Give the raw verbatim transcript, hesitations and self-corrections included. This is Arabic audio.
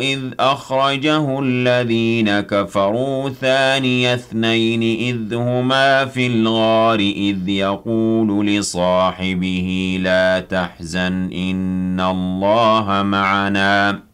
إذ أخرجه الذين كفروا ثاني اثنين إذ هما في الغار إذ يقول لصاحبه لا تحزن إن الله معنا